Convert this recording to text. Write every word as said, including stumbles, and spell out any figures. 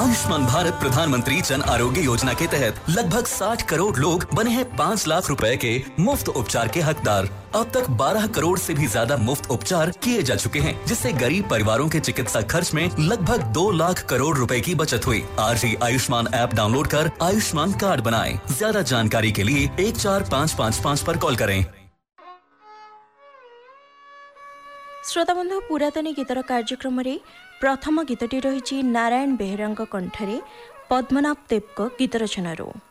आयुष्मान भारत प्रधानमंत्री जन आरोग्य योजना के तहत लगभग साठ करोड़ लोग बने हैं पाँच लाख रुपए के मुफ्त उपचार के हकदार। अब तक बारह करोड़ से भी ज्यादा मुफ्त उपचार किए जा चुके हैं, जिससे गरीब परिवारों के चिकित्सा खर्च में लगभग दो लाख करोड़ रुपए की बचत हुई। आज ही आयुष्मान ऐप डाउनलोड कर आयुष्मान कार्ड बनाएं। ज्यादा जानकारी के लिए एक चार पाँच पाँच पाँच पर कॉल करें। श्रोता बंधु, पुरातनी गीतर कार्यक्रम रे प्रथम गीतटी रही नारायण बेहेरा कंठरे पद्मनाभ देव गीत रचना।